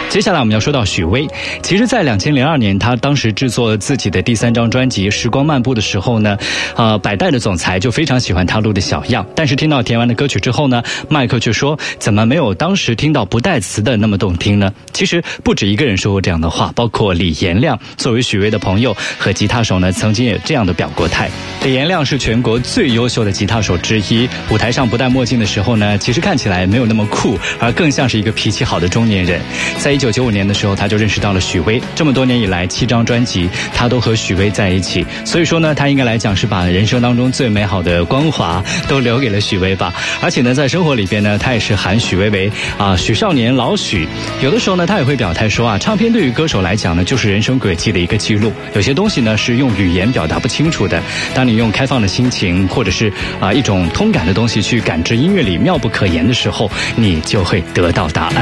接下来我们要说到许巍，其实在2002年他当时制作自己的第3张专辑《时光漫步》的时候呢，百代的总裁就非常喜欢他录的小样，但是听到填完的歌曲之后呢，迈克却说怎么没有当时听到不带词的那么动听呢？其实不止一个人说过这样的话，包括李延亮作为许巍的朋友和吉他手呢，曾经也这样的表过态。李延亮是全国最优秀的吉他手之一，舞台上不戴墨镜的时候呢，其实看起来没有那么酷，而更像是一个脾气好的中年人。在1995年的时候，他就认识到了许巍，这么多年以来7张专辑他都和许巍在一起，所以说呢，他应该来讲是把人生当中最美好的光华都留给了许巍吧。而且呢，在生活里边呢，他也是喊许巍为许少年老许。有的时候呢，他也会表态说唱片对于歌手来讲呢，就是人生轨迹的一个记录，有些东西呢是用语言表达不清楚的，当你用开放的心情或者是一种通感的东西去感知音乐里妙不可言的时候，你就会得到答案。